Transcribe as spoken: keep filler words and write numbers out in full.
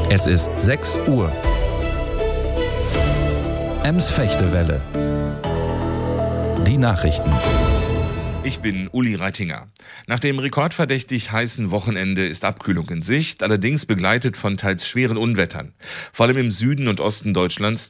Es ist sechs Uhr. Ems-Fechtewelle. Die Nachrichten. Ich bin Uli Reitinger. Nach dem rekordverdächtig heißen Wochenende ist Abkühlung in Sicht, allerdings begleitet von teils schweren Unwettern. Vor allem im Süden und Osten Deutschlands